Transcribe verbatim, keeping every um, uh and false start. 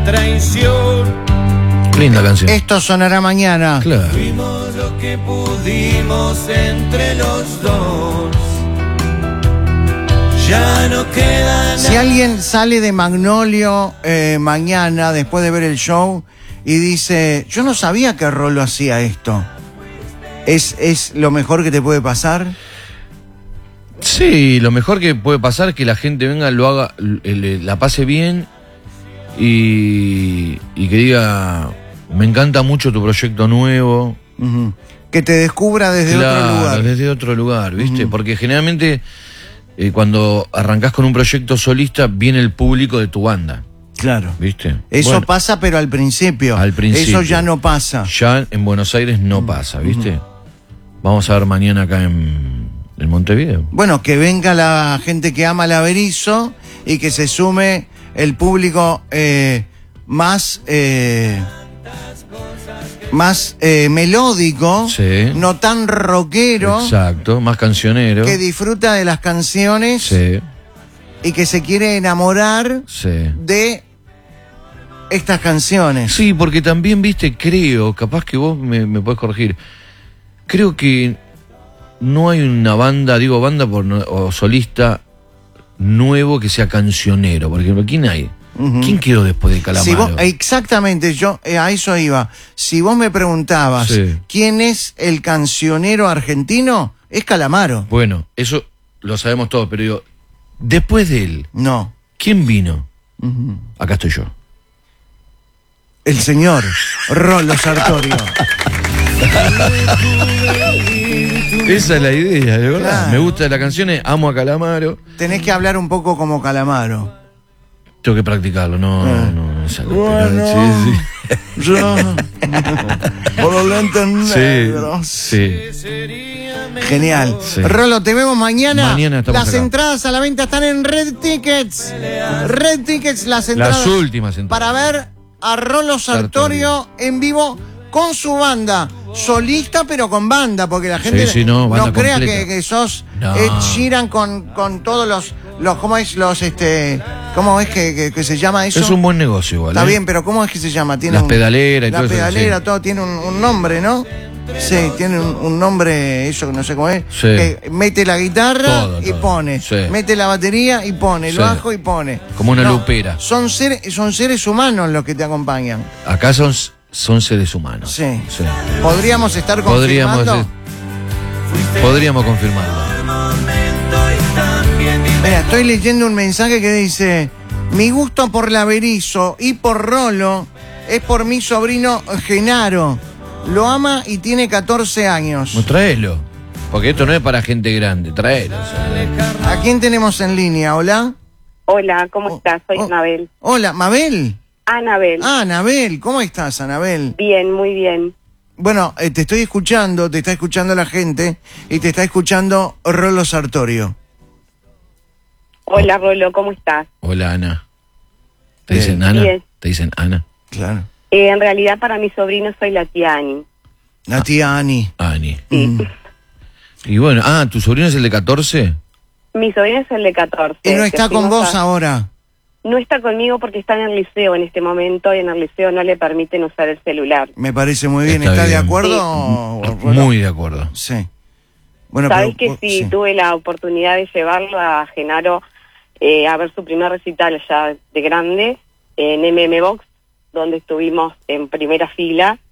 Traición. Linda canción. Esto sonará mañana. Claro. Fuimos lo que pudimos entre los dos. Ya no queda nada. Si alguien sale de Magnolio eh, mañana después de ver el show y dice, yo no sabía que Rolo hacía esto, ¿es, es lo mejor que te puede pasar? Sí, lo mejor que puede pasar es que la gente venga, lo haga, le, la pase bien y, y que diga, me encanta mucho tu proyecto nuevo. Uh-huh. Que te descubra desde claro, otro lugar. desde otro lugar, ¿viste? Uh-huh. Porque generalmente eh, cuando arrancás con un proyecto solista viene el público de tu banda. Claro. ¿Viste? Eso bueno, pasa, pero al principio. Al principio. Eso ya no pasa. Ya en Buenos Aires no Uh-huh. pasa, ¿viste? Uh-huh. Vamos a ver mañana acá en, en Montevideo. Bueno, que venga la gente que ama el Averizo y que se sume el público eh, más eh, más eh, melódico, Sí. no tan rockero, Exacto, más cancionero. que disfruta de las canciones Sí, y que se quiere enamorar sí. de estas canciones. Sí, porque también, viste, creo, capaz que vos me, me podés corregir, creo que no hay una banda, digo banda por, no- o solista nuevo que sea cancionero. Por ejemplo, ¿quién hay? Ujú. ¿Quién quedó después de Calamaro? Si vos- exactamente, yo eh, a eso iba. Si vos me preguntabas Sí. quién es el cancionero argentino, es Calamaro. Bueno, eso lo sabemos todos, pero digo, después de él, No. ¿quién vino? Ujú. Acá estoy yo. El señor Rolo Sartorio. Esa es la idea, de verdad. Claro. Me gusta la canción, amo a Calamaro. Tenés que hablar un poco como Calamaro. Tengo que practicarlo, no, Ah. no, no sale. Bueno. Sí, sí. Yo, por los lentes negros. Sí, Genial. Sí. Rolo, te vemos mañana. Mañana estamos Las acá. entradas a la venta están en Red Tickets. Red Tickets, las entradas. Las últimas entradas. Para ver a Rolo Sartorio en vivo con su banda. Solista, pero con banda, porque la gente Sí, sí, no, banda crea completa. que, que sos No. Ed Sheeran con, con todos los, los. ¿Cómo es? Los, este. ¿Cómo es que, que, que se llama eso? Es un buen negocio igual. Está ¿eh? bien, pero ¿cómo es que se llama? Tiene Las un- pedaleras y la todo eso, pedalera, sí. todo tiene un, un nombre, ¿no? Sí, tiene un, un nombre, eso que no sé cómo es. Sí. Que mete la guitarra Todo, y todo. pone. Sí. Mete la batería y pone. El Sí. bajo y pone. Como una lupera. Son, ser, son seres humanos los que te acompañan. Acá son, son seres humanos. Sí. Sí. ¿Podríamos estar Podríamos, confirmando? eh, podríamos confirmarlo. Mira, estoy leyendo un mensaje que dice: mi gusto por el Averizo y por Rolo es por mi sobrino Genaro. Lo ama y tiene catorce años. No, traelo. Porque esto no es para gente grande, traelo. o sea. ¿A quién tenemos en línea? ¿Hola? Hola, ¿cómo estás? Soy oh. Anabel. Hola, ¿Mabel? Anabel. Ah, Anabel, ¿cómo estás, Anabel? Bien, muy bien. Bueno, eh, te estoy escuchando, te está escuchando la gente y te está escuchando Rolo Sartorio. Hola, Rolo, ¿cómo estás? Hola, Ana. ¿Te Bien. dicen Ana? Bien. ¿Te dicen Ana? Claro. Eh, en realidad, para mi sobrino soy la tía Ani. La tía Ani. Ani. Sí. Mm. Y bueno, ah, ¿tu sobrino es el de catorce? Mi sobrino es el de catorce. Y no que está con fuimos vos a- ahora. No está conmigo porque está en el liceo en este momento y en el liceo no le permiten usar el celular. Me parece muy bien. Está ¿Está de bien. acuerdo? Sí. Rolo? Muy de acuerdo. Sí. Bueno, Sabes pero- que sí, sí. tuve la oportunidad de llevarlo a Genaro eh, a ver su primer recital ya de grande en M M Box, donde estuvimos en primera fila